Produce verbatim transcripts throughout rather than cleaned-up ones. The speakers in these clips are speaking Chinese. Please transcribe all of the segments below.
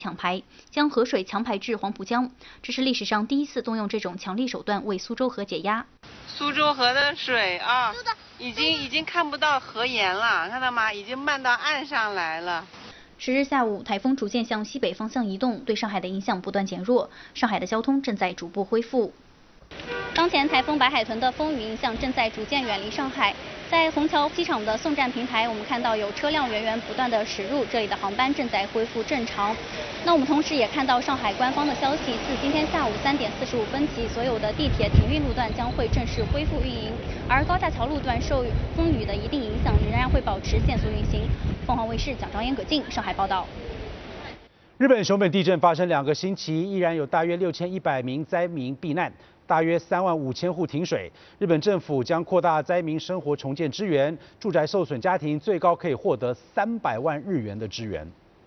抢排，将河水强排至黄浦江。这是历史上第一次动用这种强力手段为苏州河解压。 苏州河的水啊，已经已经看不到河沿了，看到吗？已经漫到岸上来了。 十日下午，台风逐渐向西北方向移动，对上海的影响不断减弱，上海的交通正在逐步恢复。当前台风白海豚的风雨影响正在逐渐远离上海。在虹桥机场的送站平台，我们看到有车辆源源不断的驶入，这里的航班正在恢复正常。那我们同时也看到上海官方的消息，自今天下午三点四十五分起，所有的地铁停运路段将会正式恢复运营，而高架桥路段受风雨的一定影响，仍然会保持限速运行。凤凰卫视蒋昭妍、葛静上海报道。 日本熊本地震发生两个星期，依然有大约六千一百名灾民避难。大约三万五千户停水，日本政府将扩大灾民生活重建支援，住宅受损家庭最高可以获得三百万日元的支援。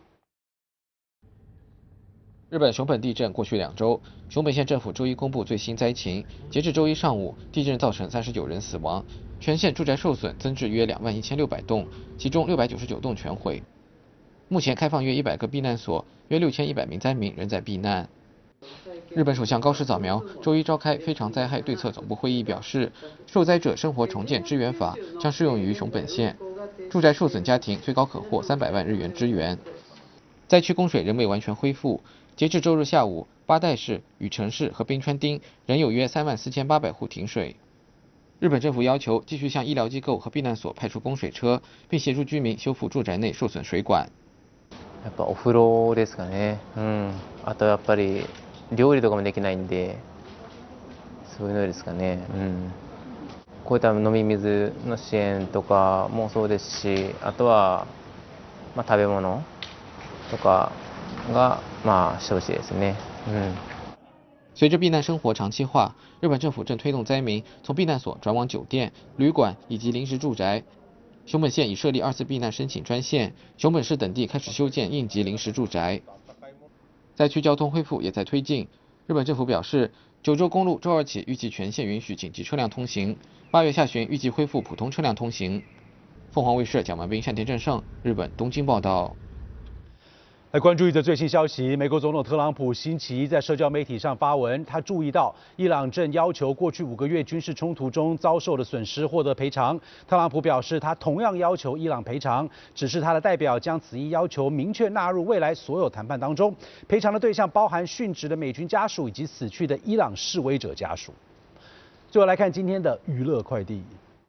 日本熊本地震过去两周，熊本县政府周一公布最新灾情，截至周一上午，地震造成三十九人死亡，全县住宅受损增至约两万一千六百栋，其中六百九十九栋全毁。目前开放约一百个避难所，约六千一百名灾民仍在避难。日本首相高市早苗周一召开非常灾害对策总部会议，表示，受灾者生活重建支援法将适用于熊本县，住宅受损家庭最高可获三百万日元支援。灾区供水仍未完全恢复，截至周日下午，八代市、羽城市和滨川町仍有约三万四千八百户停水。日本政府要求继续向医疗机构和避难所派出供水车，并协助居民修復住宅内受损水管。 やっぱお風呂ですかね。うん。あとやっぱり料理とかもできないんで、そういうのですかね。うん。こういった飲み水の支援とかもそうですし、あとはまあ食べ物とかがまあしてほしいですね。うん。 随着避难生活长期化，日本政府正推动灾民从避难所转往酒店、旅馆以及临时住宅。熊本县已设立二次避难申请专线，熊本市等地开始修建应急临时住宅。灾区交通恢复也在推进。日本政府表示，九州公路周二起预计全线允许紧急车辆通行，八月下旬预计恢复普通车辆通行。凤凰卫视蒋文斌、山田正胜，日本东京报道。 来关注一则最新消息，美国总统特朗普星期一在社交媒体上发文，他注意到伊朗正要求过去五个月军事冲突中遭受的损失获得赔偿。特朗普表示，他同样要求伊朗赔偿，只是他的代表将此一要求明确纳入未来所有谈判当中。赔偿的对象包含殉职的美军家属以及死去的伊朗示威者家属。最后来看今天的娱乐快递。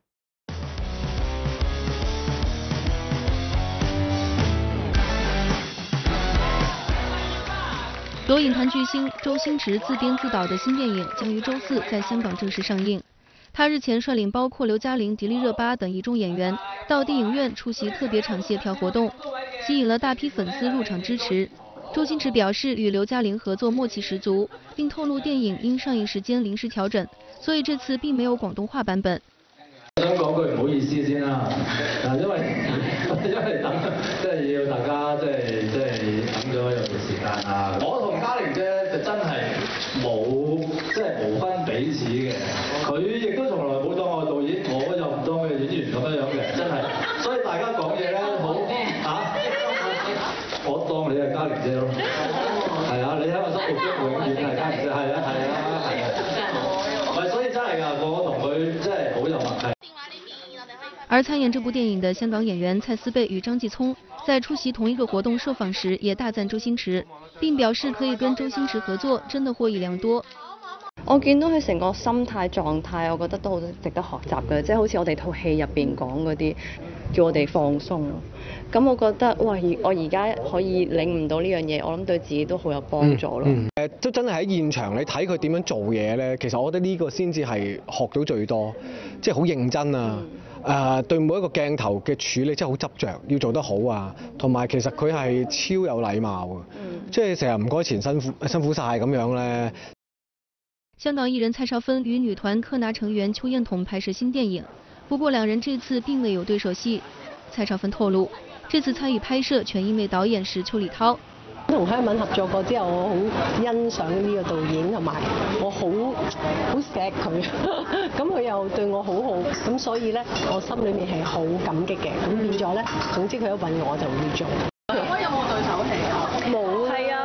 由影坛巨星周星驰自编自导的新电影将于周四在香港正式上映。他日前率领包括刘嘉玲、迪丽热巴等一众演员到电影院出席特别场谢票活动，吸引了大批粉丝入场支持。周星驰表示与刘嘉玲合作默契十足，并透露電影因上映時間臨時調整，所以這次並沒有廣東話版本。 想講句唔好意思先啦，嗱，因為因為等即係要大家即係即係等咗有段時間啊。我同嘉玲姐就真係冇即係無分彼此嘅，佢亦都從來冇當我導演，我又唔當佢演員咁樣樣嘅，真係。所以大家講嘢咧好嚇，我當你係嘉玲姐咯，係啊，你喺我心目中永遠係嘉玲姐，係啊係啊係啊，唔係所以真係㗎，我同佢真係好有默契。 而参演这部电影的香港演员蔡思貝與張繼聰在出席同一個活動受訪時，也大讚周星馳，並表示可以跟周星馳合作，真的獲益良多。 我見到佢成個心態狀態，我覺得都好值得學習嘅，即係好似我哋套戲入邊講嗰啲，叫我哋放鬆。咁我覺得，哇！我而家可以領悟到呢樣嘢，我諗對自己都好有幫助咯。 嗯嗯、都真係喺現場你睇佢點樣做嘢咧，其實我覺得呢個先至係學到最多，即係好認真啊！誒、呃、對每一個鏡頭嘅處理真係好執着，要做得好啊！同埋其實佢係超有禮貌嘅，嗯、即係成日唔該前辛苦辛苦晒咁樣咧。 香港藝人蔡少芬與女團柯拿成員邱彥彤拍攝新電影，不過兩人這次並未有對手戲。蔡少芬透露，這次參與拍攝全因為導演是邱禮濤。 同香敏合作過之後，我好欣賞呢個導演，同埋我好好錫佢，咁佢又對我好好，咁所以咧，我心裏面係好感激嘅。咁變咗咧，總之佢一揾我就會做。有冇對手戲